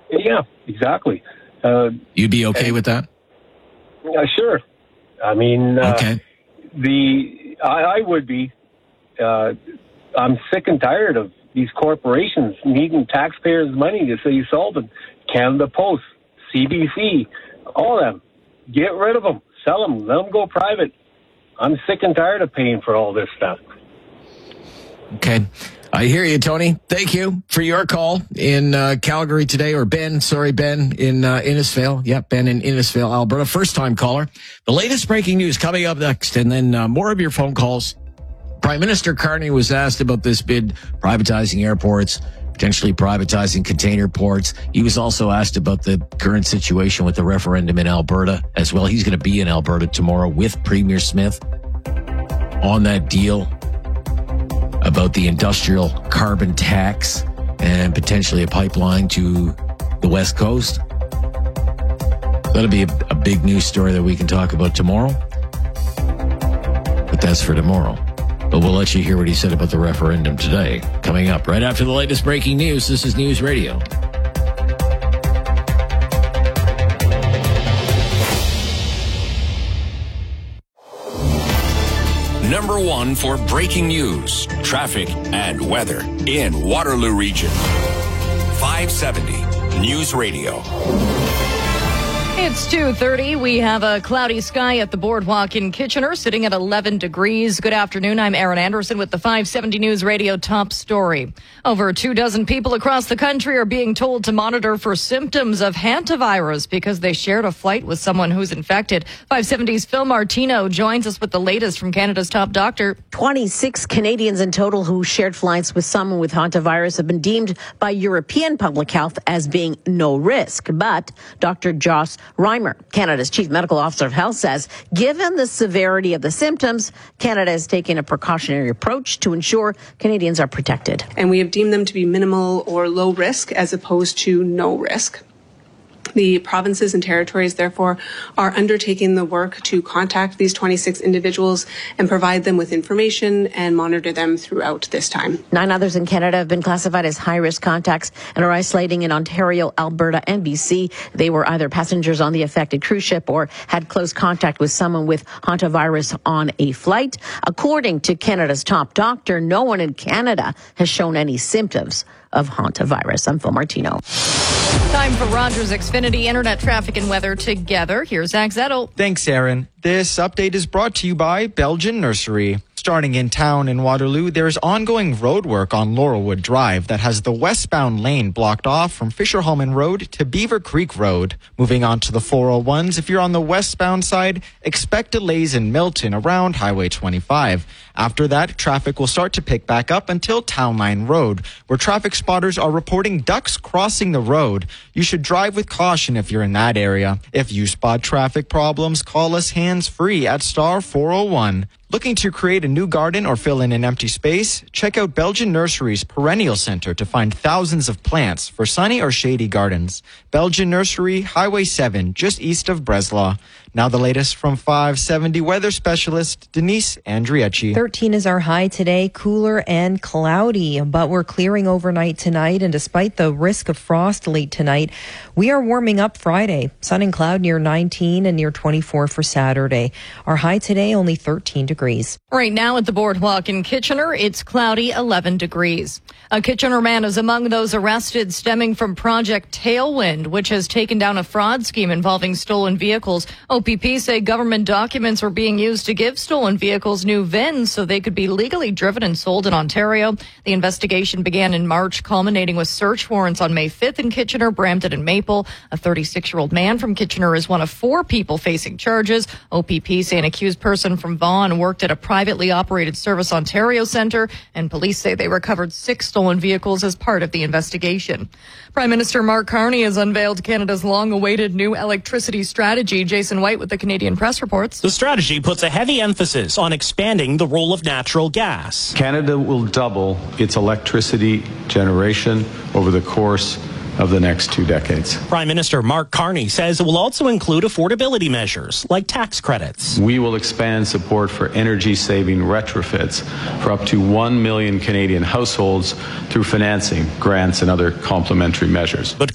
Yeah, exactly. You'd be okay with that? Sure. I mean, okay. I would be. I'm sick and tired of these corporations needing taxpayers' money to say Sullivan, Canada Post, CBC, all of them. Get rid of them. Sell them. Let them go private. I'm sick and tired of paying for all this stuff. Okay. I hear you, Tony. Thank you for your call in Calgary today, or Ben in Innisfail. Yep, Ben in Innisfail, Alberta. First-time caller. The latest breaking news coming up next, and then more of your phone calls. Prime Minister Carney was asked about this bid, privatizing airports, potentially privatizing container ports. He was also asked about the current situation with the referendum in Alberta as well. He's going to be in Alberta tomorrow with Premier Smith on that deal about the industrial carbon tax and potentially a pipeline to the West Coast. That'll be a big news story that we can talk about tomorrow. But that's for tomorrow. But we'll let you hear what he said about the referendum today. Coming up right after the latest breaking news. This is News Radio. Number one for breaking news, traffic, and weather in Waterloo Region. 570 News Radio. It's 2:30. We have a cloudy sky at the boardwalk in Kitchener, sitting at 11 degrees. Good afternoon. I'm Erin Anderson with the 570 News Radio top story. Over 24 people across the country are being told to monitor for symptoms of hantavirus because they shared a flight with someone who's infected. 570's Phil Martino joins us with the latest from Canada's top doctor. 26 Canadians in total who shared flights with someone with hantavirus have been deemed by European Public Health as being no risk. But Dr. Joss Reimer, Canada's Chief Medical Officer of Health, says given the severity of the symptoms, Canada is taking a precautionary approach to ensure Canadians are protected. And we have deemed them to be minimal or low risk as opposed to no risk. The provinces and territories, therefore, are undertaking the work to contact these 26 individuals and provide them with information and monitor them throughout this time. 9 others in Canada have been classified as high-risk contacts and are isolating in Ontario, Alberta, and BC. They were either passengers on the affected cruise ship or had close contact with someone with hantavirus on a flight. According to Canada's top doctor, no one in Canada has shown any symptoms of hantavirus. I'm Phil Martino. Time for Rogers Xfinity Internet Traffic and Weather together. Here's Zach Zettel. Thanks, Aaron. This update is brought to you by Belgian Nursery. Starting in town in Waterloo, there's ongoing road work on Laurelwood Drive that has the westbound lane blocked off from Fisher-Holman Road to Beaver Creek Road. Moving on to the 401s, if you're on the westbound side, expect delays in Milton around Highway 25. After that, traffic will start to pick back up until Town Line Road, where traffic spotters are reporting ducks crossing the road. You should drive with caution if you're in that area. If you spot traffic problems, call us hands-free at star 401. Looking to create a new garden or fill in an empty space? Check out Belgian Nursery's Perennial Center to find thousands of plants for sunny or shady gardens. Belgian Nursery, Highway 7, just east of Breslau. Now the latest from 570 weather specialist Denise Andriecci. 13 is our high today, cooler and cloudy, but we're clearing overnight tonight. And despite the risk of frost late tonight, we are warming up Friday. Sun and cloud near 19 and near 24 for Saturday. Our high today, only 13 degrees. Right now at the boardwalk in Kitchener, it's cloudy, 11 degrees. A Kitchener man is among those arrested stemming from Project Tailwind, which has taken down a fraud scheme involving stolen vehicles. OPP say government documents were being used to give stolen vehicles new VINs so they could be legally driven and sold in Ontario. The investigation began in March, culminating with search warrants on May 5th in Kitchener, Brampton, and Maple. A 36-year-old man from Kitchener is one of 4 people facing charges. OPP say an accused person from Vaughan worked at a privately operated Service Ontario centre, and police say they recovered 6 stolen vehicles as part of the investigation. Prime Minister Mark Carney has unveiled Canada's long-awaited new electricity strategy. Jason White with the Canadian Press reports. The strategy puts a heavy emphasis on expanding the role of natural gas. Canada will double its electricity generation over the course of the next 2 decades. Prime Minister Mark Carney says it will also include affordability measures like tax credits. We will expand support for energy-saving retrofits for up to 1 million Canadian households through financing, grants, and other complementary measures. But